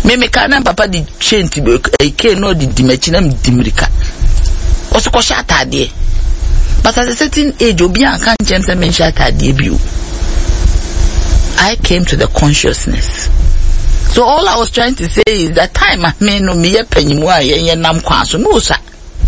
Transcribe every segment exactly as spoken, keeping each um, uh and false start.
Me me kana papa di chain ti e ke no di dimachina me dimirika. Oso ko sha atade. But at a certain age obi an kan chen se me sha atade bi o. I came to the consciousness. So all I was trying to say is that time I mean no me ye panyimu a ye nam kwa so no sa.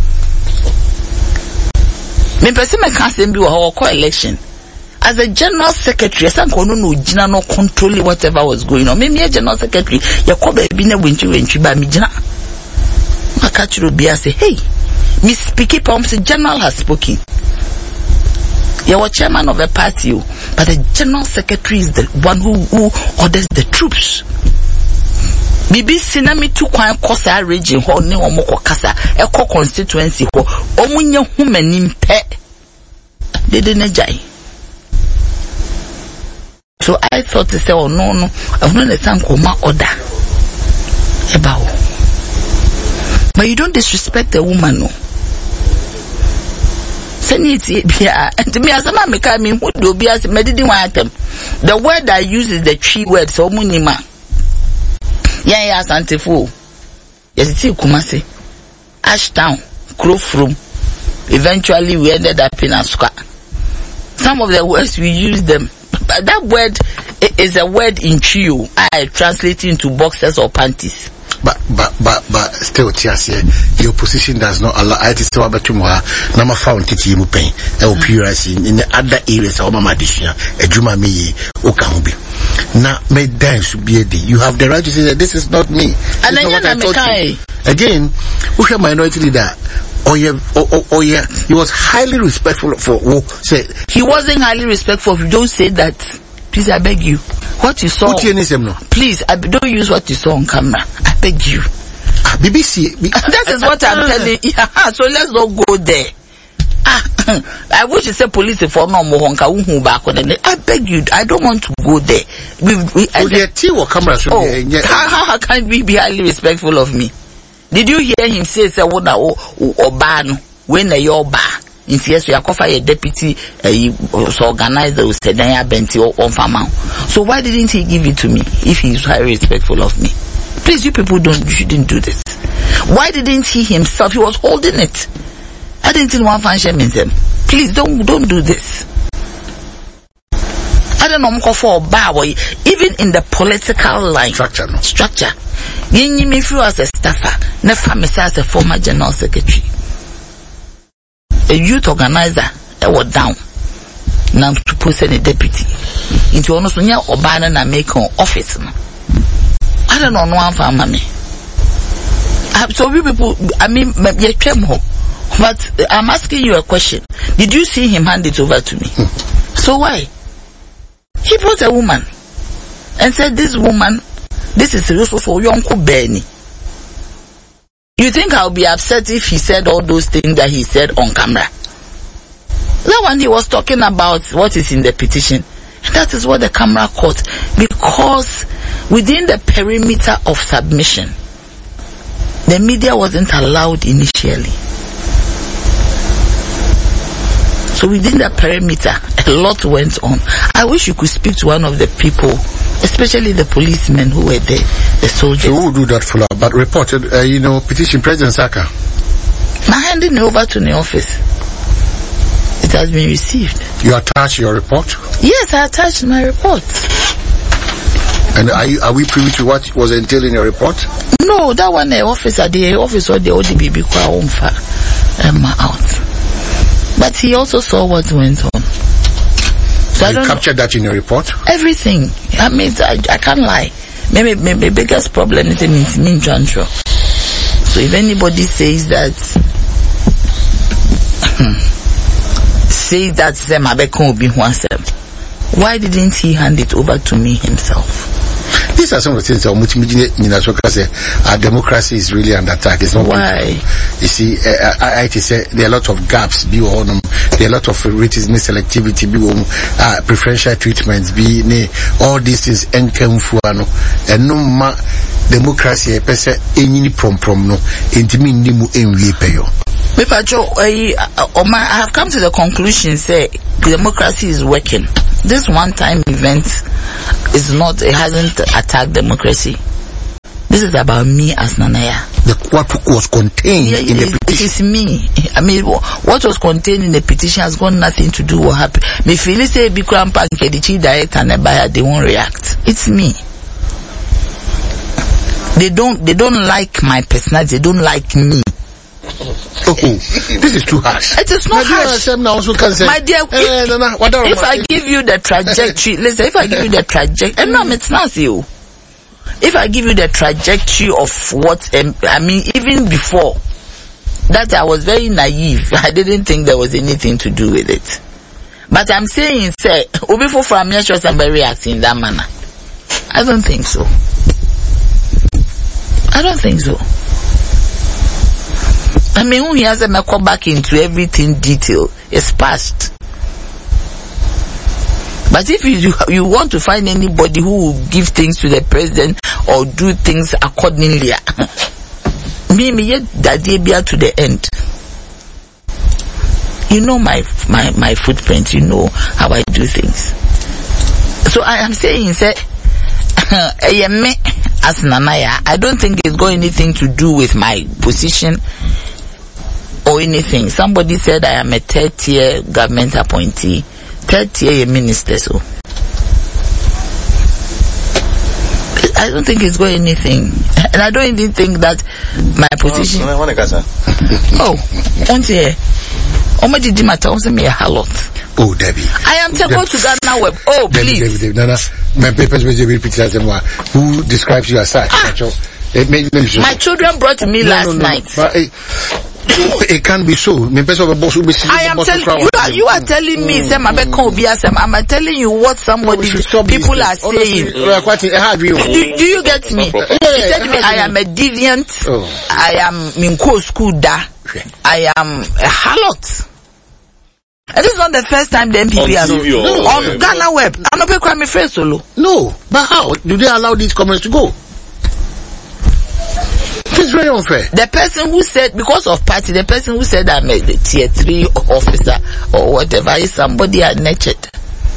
Me person me can say bi wo ho election. As a general secretary, I sank on no jina no controlling whatever was going on. Me me general secretary, ya ko ba bi na wenchi wenchi ba mi jina. Maka chiro bia say, hey, Miss Speaker Pomps, the general has spoken. You are chairman of a party, but the general secretary is the one who, who orders the troops. Bibi sinami tu kwan kosa region ho ne omo kokasa e ko constituency ho omunye humani mpe dede na jai. So I thought to say, oh no no, I've not understand koma order about. But you don't disrespect a woman, no. Send it yeah, and to me as a man make me who do be as me didn't want them. The word I use is the tree word, so munima. Yeah, yeah, Santifu. Yes, it's Kumasi. Ashtown, Crowfroom. Eventually we ended up in Asuka. Some of the words we use them. But that word is a word in trio. I translate into boxers or panties. But but but but still, Tiasie, your position does not allow. I still about to more. Nama found titi mu pain. I will purize in the other areas of Mama Dishia. A Juma me okamubi. Now, may dance should be a day. You have the right to say that this is not me. And then I told you. Again, we have minority leader. Oh yeah, oh, oh, oh yeah. He was highly respectful for who said he wasn't highly respectful. If you don't say that, please, I beg you. What you saw, please, I don't use what you saw on camera. I beg you. Ah, B B C. B- that is what I'm telling you. Yeah, so let's not go there. Ah, I wish you said police for no more honka uhu back on the. I beg you. I don't want to go there. We, we, oh, there tea or camera. Oh, yeah. how, how can we be highly respectful of me? Did you hear him say, say, what na o ban when a your bar? In C S you are a deputy uh, so organizer who said I benti on farm. So why didn't he give it to me if he's highly respectful of me? Please, you people don't you shouldn't do this. Why didn't he himself? He was holding it. I didn't want function means him. Please don't don't do this. I don't know for bar even in the political line structure no. structure. You me feel as a staffer, never me as a former general secretary. A youth organizer that was down. Now to post a deputy. Into almost near Obana na make on office. I don't know no one for mommy. So you people I mean you came home. But I'm asking you a question. Did you see him hand it over to me? So why? He brought a woman and said, this woman, this is Russo for Yonko Benny. You think I'll be upset if he said all those things that he said on camera? That one he was talking about what is in the petition. And that is what the camera caught. Because within the perimeter of submission, the media wasn't allowed initially. So within that perimeter, a lot went on. I wish you could speak to one of the people, especially the policemen who were there, the soldiers. So who will do that follow-up? But reported, uh, you know, petition President Saka. I handed it over to the office. It has been received. You attached your report? Yes, I attached my report. And are you, are we privy to what was entailed in your report? No, that one the office at the office or the O D B B um, out. But he also saw what went on. So you I don't captured know. That in your report? Everything. I mean, I, I can't lie. Maybe, maybe the biggest problem is in Min Transfer. So if anybody says that, says that them Abekon will be one sem, why didn't he hand it over to me himself? These are some of the things that say our democracy is really under attack. It's not why. You see, uh, I, I say there are a lot of gaps. Be on them. There are a lot of racism, selectivity. Be on uh, preferential treatments. Be ne all this is enkamfuano. And no ma democracy. Pese any prom prom no. Intimi nimu enwi peyo. I have come to the conclusion say democracy is working. This one-time event is not, it hasn't attacked democracy. This This is about me as Nanaya. The what was contained yeah, in the it, petition. It is me. I mean, what was contained in the petition has got nothing to do with what happened. Me feel say big grandpa and the chief director and buyer, they won't react. It's me. They don't. They don't like my personality. They don't like me. Oh, this is too harsh. It is not harsh. My dear, if, if I give you the trajectory, listen, if I give you the trajectory, and no, it's not you. If I give you the trajectory of what, um, I mean, even before that, I was very naive. I didn't think there was anything to do with it. But I'm saying, say, Obifo from your shows and react in that manner. I don't think so. I don't think so. I mean, who he has a come back into everything detail is past. But if you you want to find anybody who will give things to the president or do things accordingly, me me yet that they be to the end. You know my my my footprint. You know how I do things. So I am saying, say, me as Nanaya, I don't think it's got anything to do with my position or anything. Somebody said I am a third tier government appointee, third tier minister. So I don't think it's got anything, and I don't even think that my position. Oh, one year. Oh, my did matter? Also, me a halot. Oh, Debbie. I am to go to Ghana Web. Oh, Debbie, please. Debbie, Debbie, Nana, my papers will be repeated as one. Who describes you as such? Ah. My children brought me no, last no, no, night. But, uh, it can't be so. I am telling you, are, you are telling me, mm, mm, I'm telling you what somebody, no, people are saying. Do, do you get me? Yeah, he said me, I am a deviant. Oh. I am Minko school da. I am a harlot. And this is not the first time the M P P has no, on Ghana Web. I'm not going to me first solo. No, but how do they allow these comments to go? It's very unfair. The person who said, because of party, the person who said I'm a tier three officer or whatever is somebody I nurtured.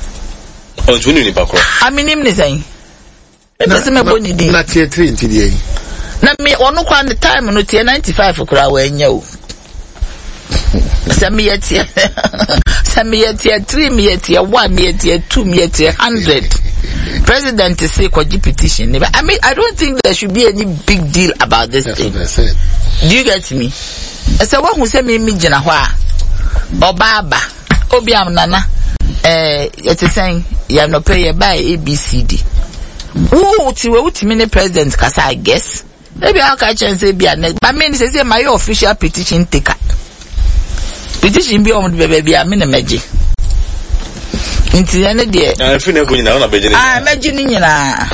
I mean, him is saying, not tier three in T D A. Now, me, one no the time, no tier ninety-five for crowd when you. Some me at tier, some me at tier three, me at tier one, me at tier two, me at tier hundred. President is say kwa petition. I mean, I don't think there should be any big deal about this That's thing. What I said. Do you get me? I said, what who say me me jina hwa? Obaba, obi am nana. Eh, it is saying you no pay you buy A B C D. Who ti we uti mini president kasa I guess. Maybe I can say be a next. But I mean, say say my official petition taker. Petition be on the baby. I mean a magic. Into the end of the day. I'm imagining you now.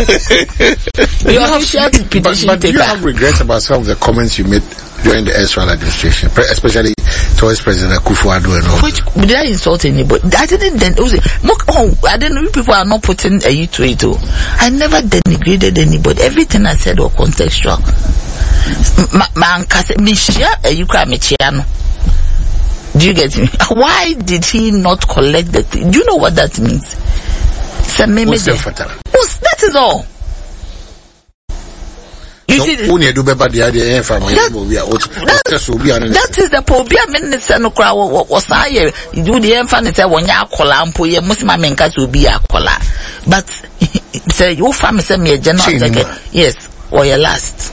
Your official petition but, but do you have regrets about some of the comments you made during the Israel administration, especially towards President Akufo-Addo and all? Which did I insult anybody? I didn't. Then oh, I didn't know people are not putting a you to it. Oh, I never denigrated anybody. Everything I said was contextual. Man, cause me share a you cry me chiano. Do you get me? Why did he not collect the thing? Do you know what that means? What's that is all. You so, see, that, that is the pobia minister no cry was I you do the infant say when ya kola ampo ye musima menka to be a kola. But say you family say me a general secretary. Yes, or your last.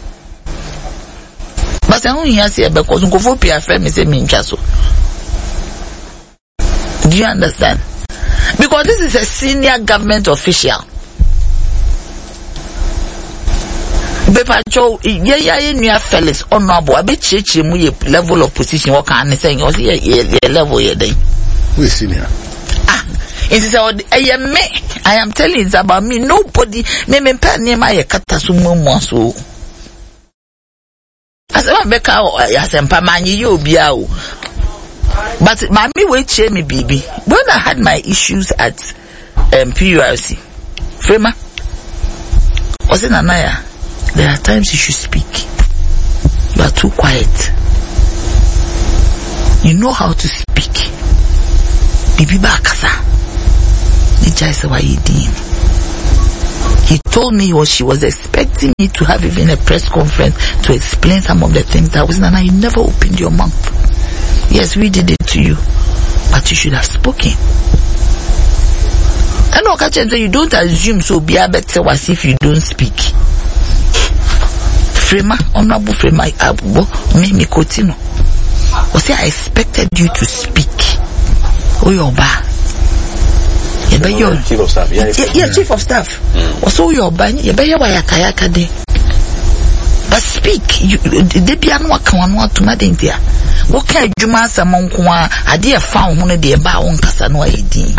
But I only hear say because go P F M say me nchaso. Do you understand? Because this is a senior government official. Bepacho yeah yeah yeah fellas honorable abi cheche mu ye level of position what can I say you see ye level ye then. We senior. Ah, it is I am me. I am telling you it's about me. Nobody me me pa name I kata so mo so. As I make out as em pa manyi you bia o. But mommy wait cheer me baby. When I had my issues at um, P U R C, Frema was it Nanaya? There are times you should speak. You are too quiet. You know how to speak. Bibi bakasa. Nija is why you did. He told me or she was expecting me to have even a press conference to explain some of the things that was, Nana, you never opened your mouth. Yes, we did it to you, but you should have spoken. And no, catch you don't assume so be a better as if you don't speak. Frema, honorable Frema, Abubo, Mimi Kotino. Or say I expected you to speak. Oh, you're bad. Yeah, but you're chief of staff. Yeah, yeah, yeah, chief of staff. Mm. Also, you're bad. Yeah, but you're Wayakayaka de. But speak. You, they be anwa kawanwa to Madindia. What can you do? Among Kwa, a dear found one of the Baon Casanwa Edi.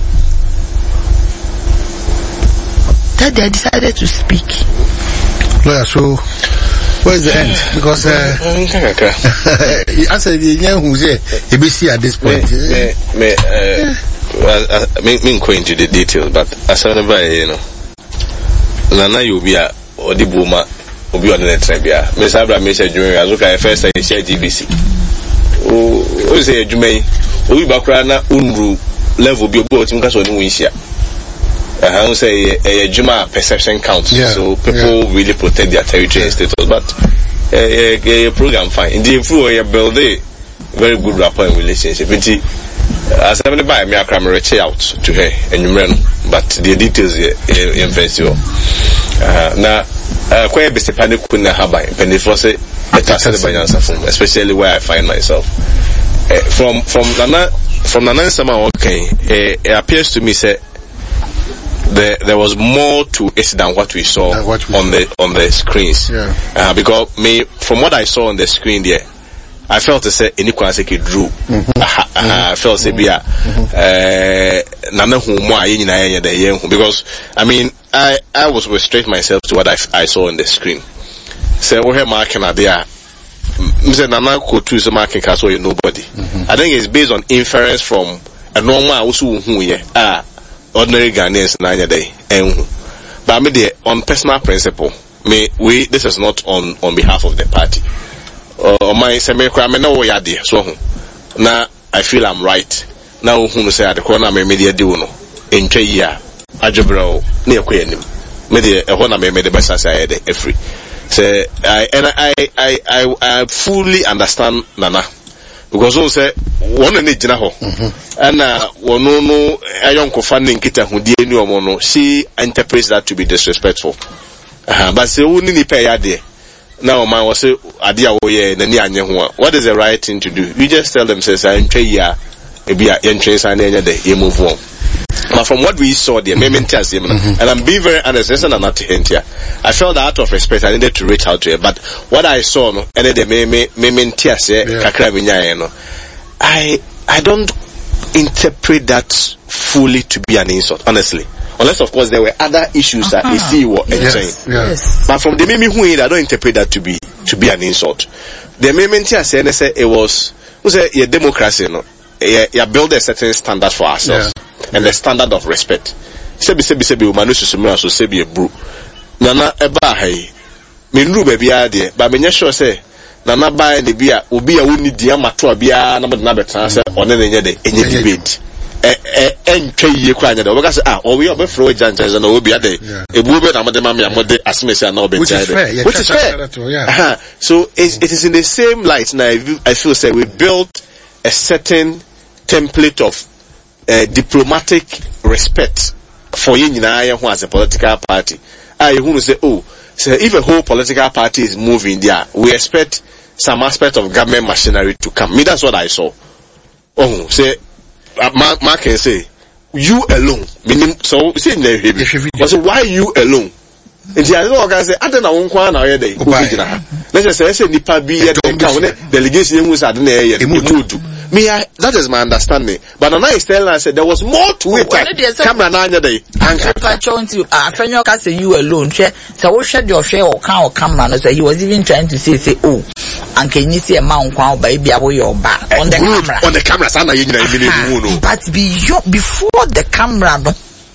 That they decided to speak. Well, so where is the end? Because uh, I said, you who's here, A B C at this point. Me, me, uh, well, I mean, go into the details, but as I never, you know, Nana, you be a or the boomer, will be on the Trebia. Miss Abra, Miss Junior, as look at first, I share G B C. Oh, who say, Jume, we bakrana unru level be about in case of Winshia. I don't say a Juma perception counts, yeah, so people yeah. really protect their territory and status. But a, a, a program fine. In the influence, you build a very good rapport and relationship. As I buy me, I can reach out to her and you run, but the details in festival. Now, quite a bit of panic couldn't have by penny for say, especially where I find myself. From from Nana from Nana Sama, okay, it appears to me say. There, there was more to it than what we saw what we on saw. the on the screens. Yeah. Uh, because me, from what I saw on the screen there, I felt to say inequality drew. I felt to be a nana who because I mean I I was restrained myself to what I, I saw on the screen. So we have marking there. Mister Nana could choose a marking cast or nobody. Mm-hmm. I think it's based on inference from a normal also who yeah ah. Ordinary Ghanaians nine day, and but me the on personal principle, me we this is not on on behalf of the party. Or uh, my semi crime no way there. So now I feel I'm right. Now who say at the corner me media do no in three year ajebro near queen me the a hona me the best as I had every. So I and I I I I fully understand Nana. Because also say one need jina ho and uh one no ayon ko funding kita ho die ni omo no she interprets that to be disrespectful uh, but say woni ni pay ya de now man was say ade a wo ye na ni anye ho what is the right thing to do? You just tell them say say ntwe ya e bia ye ntwe san na nya de ye move on. But from what we saw there, mm-hmm. and I'm being very honest, listen, I'm not here. I felt that out of respect, I needed to reach out to her. But what I saw, no, and then me me me me I I don't interpret that fully to be an insult, honestly. Unless, of course, there were other issues uh-huh. that you see what yes, saying. Yes. But from the meme who I don't interpret that to be to be an insult. The moment I said, it was, was a, a democracy, no. You, you build a certain standard for ourselves. Yeah. And the standard of respect. Sebi sebi sebi umanu susumira so sebi ebru. Nana eba hai. Minru baby ade. But me sure say nana ba ne bia obi a woni dia mato bia na na betan say one na nya de enye debate. Eh eh entwe yie kwa nya de. Obeka say ah obi obe fro janjan na obi ade. Ebu be na mode ma me amode asemesi na obe jade. Which is fair. Uh-huh. So it, it is in the same light now I feel say we built a certain template of Uh, diplomatic respect for you who as a political party. I who say, oh, so if a whole political party is moving there, we expect some aspect of government machinery to come. Me, that's what I saw. Oh, say, uh, Mark, Mark can say, you alone. Meaning, so, see, but so why you alone? And the other say, I don't know, one corner here, they let's just say, let's say, Nipa be a delegation who's at the me, I, that is my understanding. But Nana is telling us that there was more to it. Oh, camera nine day. I'm trying to, ah, friend, you can say you alone. So, what should your share or count camera? So, he was even trying to say, say, oh, and can you see a mount count baby away your back on the camera? On the camera, son, I But beyond, before the camera, no,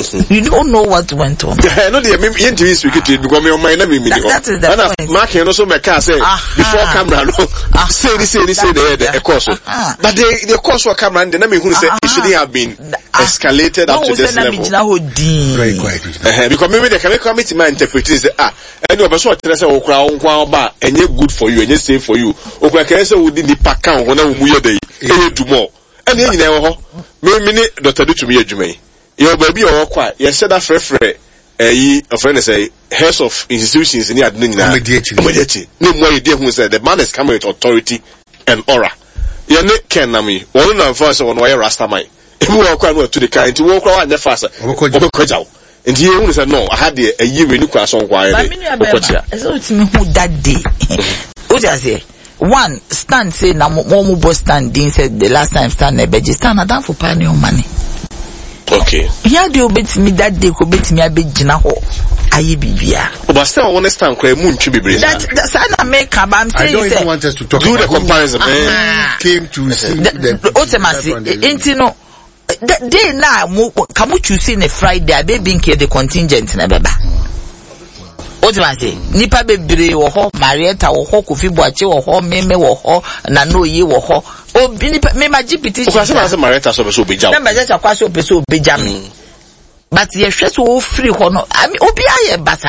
You don't know what went on. No, the me interview speak it because me on my name me. That is the point. Mark you know so me can say before camera no. Say this say this say the the course. But the the course for camera and then me who say it shouldn't have been escalated up to this level. Very quiet. Because maybe they can come to my interpretation say ah any of us what say okra onkwa ba enye good for you enye safe for you. Okra can say we di nipa kan ho na wo mu ye dey. E do more. And then you know me me Doctor do to me adwuma yi. Your baby or kwa you said that frefre eh a friend say heads of institutions in the nyina immediately no more idea who said the man is coming with authority and aura you ne ken na me one na first one why rasta man if we walk no to the car into walk kwa na fast obekojaw and he who said no I had the a year when you kwa so kwa but me obekoja so it me who that day o just say one stand say na mo mo bo stand din said the last time stand na beji stand na down for pioneer money. Okay. Yeah, they obey me that day. Go bet me a big jinaho. Aye, bibia. But still, I understand. Kwe moon chibi brace. That that's I make up. I'm saying. I don't even want us to talk do about the comparison. Uh-huh. Came to see the. Otemasi. Intino. They now kamu choosing a Friday. I be being the contingent na beba. Otemasi. Nipa bebre wo ho, Marietta wo ho, Kofi Boache wo ho, Meme wo ho, Nanoye wo ho. O nipa me ma G P T. O ka se na se Marietta so be so beja. Na Marietta kwa so be so beja me. But ye hwe so free ho no. I mean obi aye basa.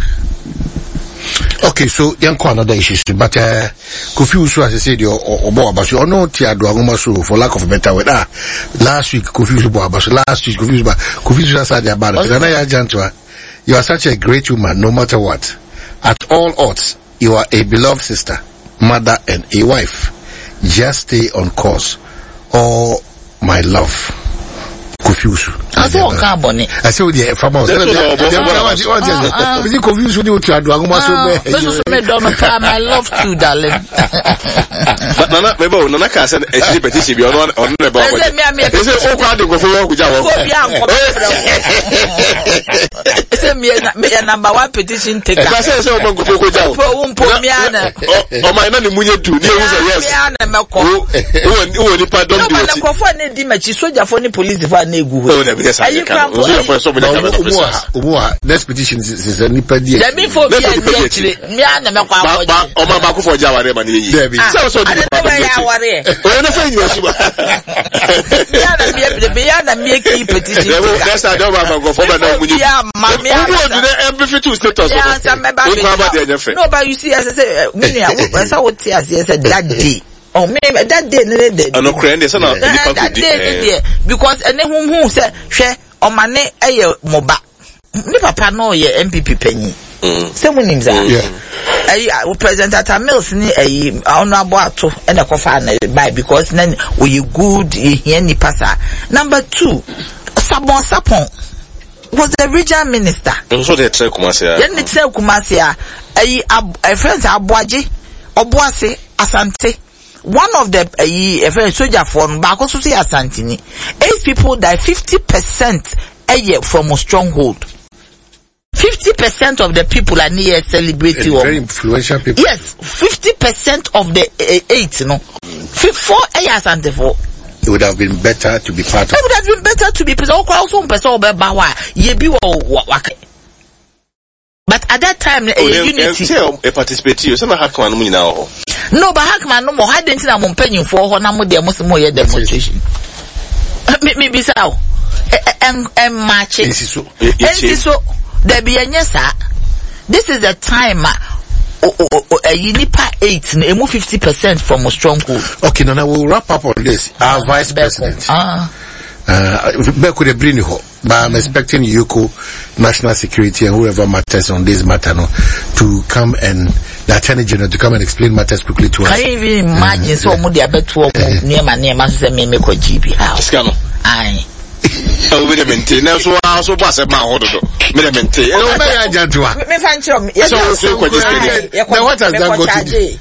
Okay, so yanko another issue, but uh, Kofi Usu as I said, or Obo Abasu, or no Tiado Agomasu, for lack of a better word. Ah, last week Kofi Usu Abasu, last week Kofi Usu, Kofi Usu said about it. And I Jantua, you are such a great woman, no matter what. At all odds, you are a beloved sister, mother, and a wife. Just stay on course. Oh, my love. Confused. I say on carbon. I say with the farmers. I say confused with you to do. I'm my love too, darling. But Nana, maybe Nana can send a petition on on the board. They say, oh, God, go for work with Java. Say me a number one petition taker. I say, so go for Java. Oh, my name is Munya too. Yes. Who will pardon you? For any match, soldier for the police for a negu. Next petition is a nipa dia. Let me for me actually. Me and me kwa. O ma ba ko for Java re ma ni yi. So so di. O na fa yi osu ba. Ya na me be ya na me keep petition. That's I don't have go for na munyi. Ya ma me. Who do the every two status. No, but you see as I say me I say what I say that day. Oh, me that day no day. No crane say na nipa that day because any whom who say hwe o mane eye moba. Ni papa no ye M P P panyi. Say mo nim za. Yeah. Ayi President Atamils ni ayi honorable ato e na kofa na buy because then we good here ni pasa. Number two, Sabon Sapon was the regional minister. So they tell Kumasi. Then they tell Kumasi ayi a friends Abuaje, Obuase, Asante. One of the uh, uh, soldier from Bako Susi Asantini, eight people die, fifty percent a year from a stronghold. Fifty percent of the people are near celebrating. Very influential people. Yes, fifty percent of the uh, eight, you know, four years and four. It would have been better to be part of. It would have been better to be part of. But at that time, a oh, unity. A participate. Some Hackman money now. No, but Hackman no more. I didn't know I'm paying for her. Now, there must more demonstration. Maybe so. And and match it. So, so there be a yes, this is the time. A unipa eight, a move fifty percent from a stronghold. Okay, now we'll wrap up on this. Our vice president. Ah. Uh, Beku bring you, but I'm expecting Yoko, national security and whoever matters on this matter no, to come and the attorney general to come and explain matters quickly to us. Can you even imagine so much about two near my name as a meme called G P house? Aye. Oh, we maintain. Now, so I also pass a man. Hold on. Me maintain. Oh, me I just do. Me find you. So, so what has that got to do?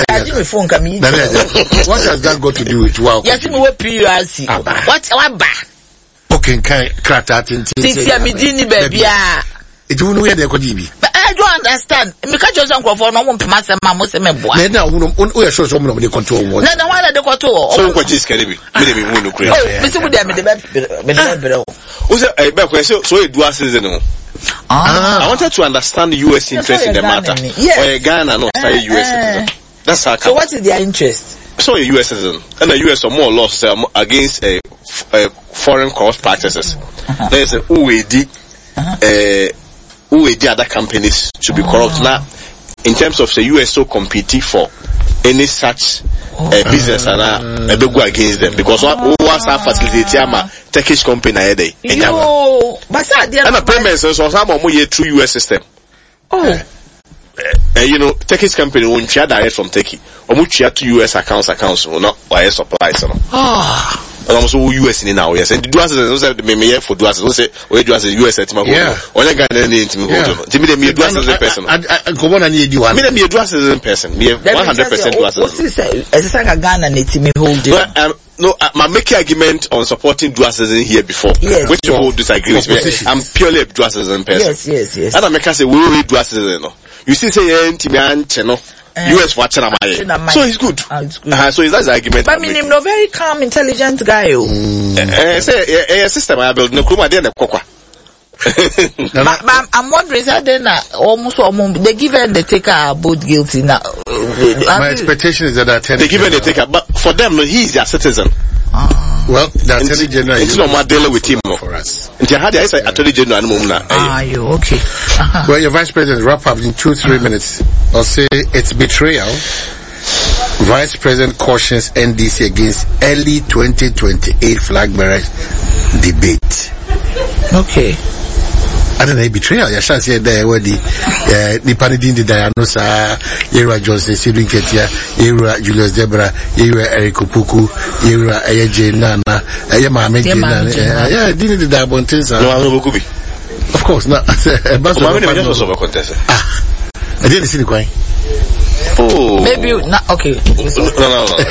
What has that got to do with wow? Yes, me we P R C. What? What ba? Okay, can crack that in. Since you me dini baby. It won't wear the Kodibi. I don't understand. Because you're some for no one pass a mamma se me boy. Now, we are sure some of the control. No, no, why the control? So what is can be? Maybe we will create. Oh, Mister Woodham, the Who's a back so so it was season. I wanted to understand the U S interest in the matter. Or Ghana not say U S citizen. That's how. So what is their interest? So a U S citizen and the U S are more laws against a, a foreign corrupt practices. Uh-huh. There is a U A D, uh, U A D other companies to be corrupt. Uh-huh. Now, in terms of the U S so competing for any such uh, business and uh, uh, go against them because what was our facility ama Turkish company a day. Yo, but and a payment so some more through U S system. Oh. Uh, uh, you know, Turkish company won't share direct from Turkey. Or much share to U S accounts accounts or not or supplies. Ah. And also U S in now, yes. And the duas is also the me for duas. We say we duas U S at my home. Only Ghana need to go. Give me the me duas as a person. Come on, I need you. I mean, me duas as a person. Me one hundred percent duas. As a Ghana need to me hold it. Um, no, I'm making argument on supporting duas as in here before. Yes. Which you would disagree with me. I'm purely a duas as a person. Yes, yes, yes. And I make us say we will duas as a no. You see, say anti-man channel. Uh, U S watching my so it's good. Uh, it's good. Uh, so is that the argument? But I mean, him no very calm, intelligent guy. Oh, mm. uh, uh, say a system I build no kuma dey na kokwa. But I'm wondering, is that then almost almost they give and they take are both guilty now. My expectation is that they give and they take, but for them, he is their citizen. Uh, well, the Attorney General is not dealing with him for us. Until how I say Attorney General now. Ah, you okay? Uh-huh. Well, your Vice President wrap up in two three minutes. I'll say it's betrayal. Vice President cautions N D C against early twenty twenty-eight flag bearer debate. Okay. I don't know, betrayal. Ya shansi ya there where the the party in the diagnosa. Yera Johnson, Sidwin Ketia, Yera Julius Debra, Yera Eric Opuku, Yera Aya Jane Nana, Aya Mame Jane Nana. Yeah, didn't the Dabontes. No, I don't know. Of course not. Ah, I didn't see the coin. Oh, maybe not. Okay. No, no, no.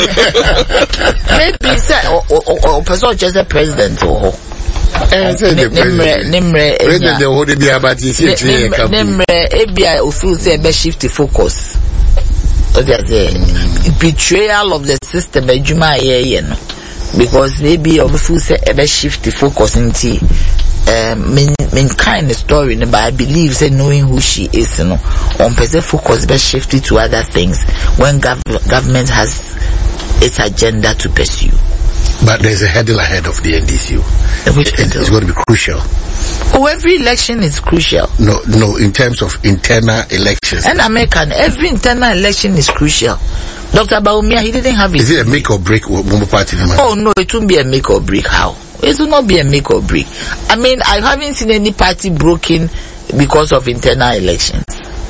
Maybe say or or or person just a president or. Eh, say the president. Nimre, president the whole day about this. Nimre, Ebia ofu say be shift the focus. What they say, betrayal of the system. Ejuma ye no, because maybe ofu say be shift the focus into. Um, main, main kind of story, but I believe that knowing who she is, you know, on person focus be shifted to other things when gov- government has its agenda to pursue. But there's a hurdle ahead of the N D C. Which it, it's going to be crucial. Oh, every election is crucial. No, no, in terms of internal elections. And American, every internal election is crucial. Doctor Baumia, he didn't have it. Is it a make or break Mumbo Party? Oh no, it won't be a make or break. How? It will not be a make or break. I mean, I haven't seen any party broken because of internal elections.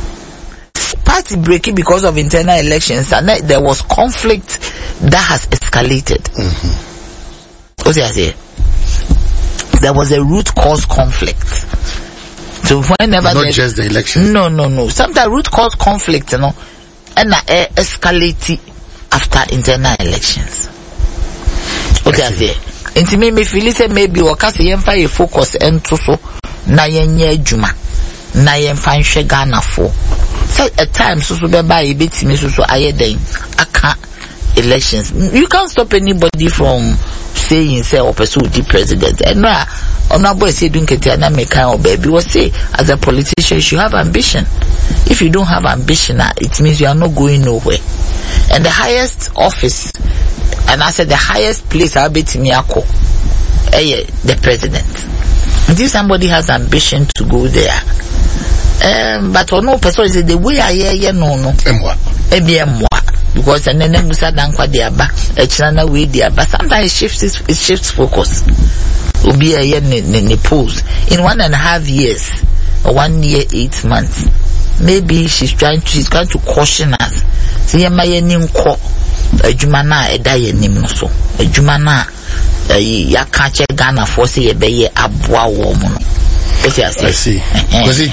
Party breaking because of internal elections, and there was conflict that has escalated. Mm-hmm. What did I say? There was a root cause conflict. So whenever not just the election. No, no, no. Sometimes root cause conflict, you know, and uh, escalate after internal elections. What did I say? Inti me me feel say maybe wakasi yemfa ye focus ento so na yenye adwuma na yemfa nhwe Ghana for so at times so so be ba e betimi so so ayeden aka elections. You can't stop anybody from saying say or pursue the president. And no honorable say doing ketia na make kind of baby was say as a politician you should have ambition. If you don't have ambition, it means you are not going nowhere. And the highest office, and I said the highest place I'll be to Miyako, eh, the president. And if somebody has ambition to go there, um, but for no person is the way I hear, yeah, no, no, because and then them say dankwa dia ba, echana way dia ba. Sometimes it shifts, it shifts focus. Ubi a year ne pose in one and a half years, or one year eight months. Maybe she's trying to, she's going to caution us. See, ya maye nimko. Ejumana eda ye nim no so ejumana ya ka che Ghana for say ye be ye aboa wo mu no. I see. Kwesi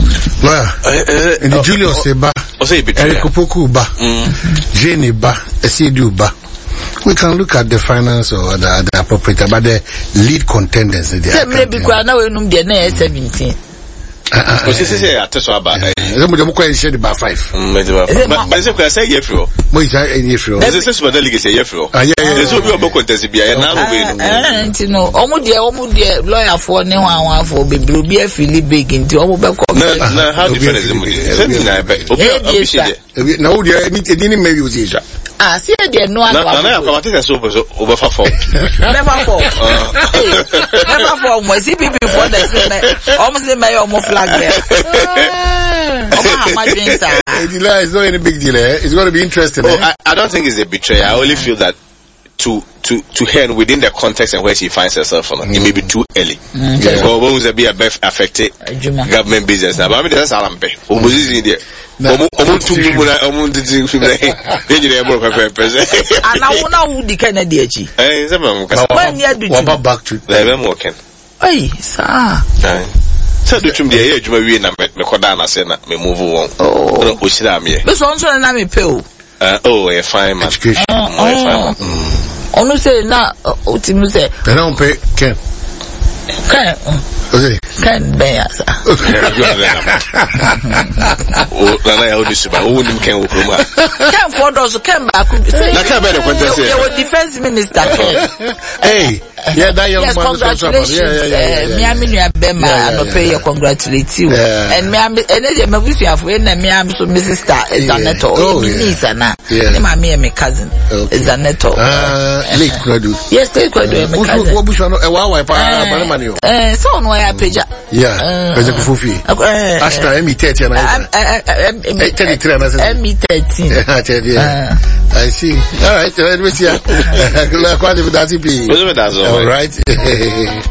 lawyer in the Julius Eba Eric Opoku ba Jane ba Esidu ba. We can look at the finance or the, the appropriate, but the lead contenders they are maybe kwa na we num de na seventeen. Because this is a test about. Some quite share about five. But it's a say yes, bro. What is that in your floor? This is what the league say yes, bro. Ah, yeah, yeah. There's no book contest be a now. You know, almost the almost the lawyer for no one for baby be a Philip big into almost back. No, how different is it? No, it didn't make you see. Ah, see, there no one. I think that's over over for never fall. Never fall. My C P before the almost the mayor almost flag there. Oh, my drinks are. It's not any big deal. It's going to be interesting. Oh, I, I don't think it's a betrayal. I only feel that to to to her within the context and where she finds herself on, mm. it may be too early. Mm. Yeah. Or when will be a best affected government business now? But I mean that's all I'm paying. Opposition there. Omo omo two people na omo didi film na. Then you able to present. And I wanna who the kind of D H. Eh, say me mo. When you do. What back to? Let me working. Hey, sir. So do chum dey adwuma wie na me koda na say na me move on. Oh, no osira me. Me so nso na me pay o. Uh, oh, a fine man. Education. Oh, oh. Mm. Onu say na o ti mu say. They don't pay Ken. Ken. Okay. Ken be ya sa. Oh, na na ya o disuba. O nim Ken wo kroma. Ken for those Ken back. Na Ken be the contest. You were defense minister. Hey, yeah, that young yes, man. Congratulations. Yeah, yeah, yeah. Me am you Bema and no pay you congratulate you. And me am and dey me wish you have when me am so Missus Star is Zaneto. Oh, me niece na. Me me me cousin is Zaneto. Ah, late Kwadu. Yes, late Kwadu me cousin. What bush no e wa wa pa ba money o. Eh, so no ya peja. Yeah, peja kufufi. Astra M thirty na. M thirty-three na say. M thirteen. I see. All right, let me see. Quite a bit of that. All right.